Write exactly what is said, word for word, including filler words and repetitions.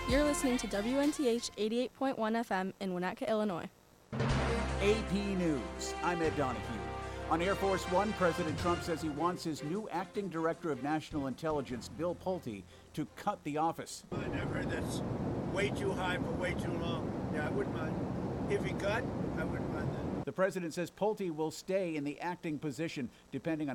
You're listening to W N T H eighty-eight point one F M in Winnetka, Illinois. A P News. I'm Ed Donahue. On Air Force One, President Trump says he wants his new acting director of national intelligence, Bill Pulte, to cut the office. I never heard that's way too high for way too long. Yeah, I wouldn't mind. If he cut, I wouldn't mind that. The president says Pulte will stay in the acting position depending on